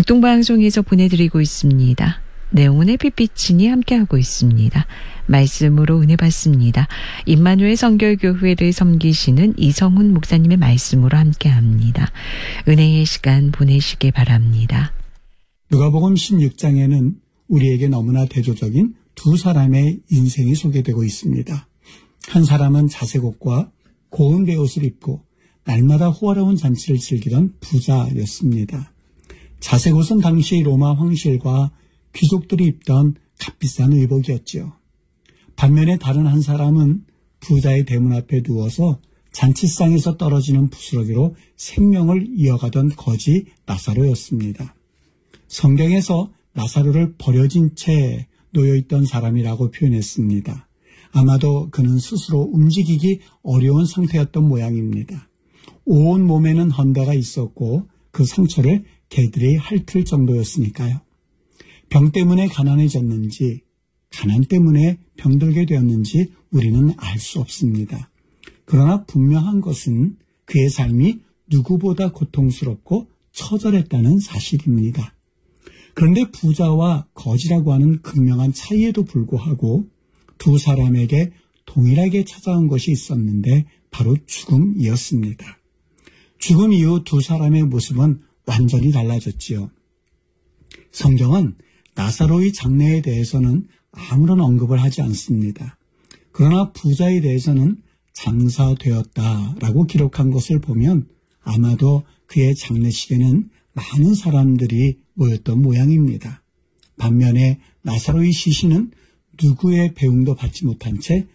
교통방송에서 보내드리고 있습니다. 내용은 햇빛비친이 함께하고 있습니다. 말씀으로 은혜 받습니다. 임마누엘 성결교회를 섬기시는 이성훈 목사님의 말씀으로 함께합니다. 은혜의 시간 보내시기 바랍니다. 누가복음 16장에는 우리에게 너무나 대조적인 두 사람의 인생이 소개되고 있습니다. 한 사람은 자색 옷과 고운 베옷을 입고 날마다 호화로운 잔치를 즐기던 부자였습니다. 자색 옷은 당시 로마 황실과 귀족들이 입던 값비싼 의복이었지요. 반면에 다른 한 사람은 부자의 대문 앞에 누워서 잔치상에서 떨어지는 부스러기로 생명을 이어가던 거지 나사로였습니다. 성경에서 나사로를 버려진 채 놓여있던 사람이라고 표현했습니다. 아마도 그는 스스로 움직이기 어려운 상태였던 모양입니다. 온 몸에는 헌대가 있었고 그 상처를 개들이 핥을 정도였으니까요. 병 때문에 가난해졌는지 가난 때문에 병들게 되었는지 우리는 알 수 없습니다. 그러나 분명한 것은 그의 삶이 누구보다 고통스럽고 처절했다는 사실입니다. 그런데 부자와 거지라고 하는 극명한 차이에도 불구하고 두 사람에게 동일하게 찾아온 것이 있었는데 바로 죽음이었습니다. 죽음 이후 두 사람의 모습은 완전히 달라졌지요. 성경은 나사로의 장례에 대해서는 아무런 언급을 하지 않습니다. 그러나 부자에 대해서는 장사되었다라고 기록한 것을 보면 아마도 그의 장례식에는 많은 사람들이 모였던 모양입니다. 반면에 나사로의 시신은 누구의 배웅도 받지 못한 채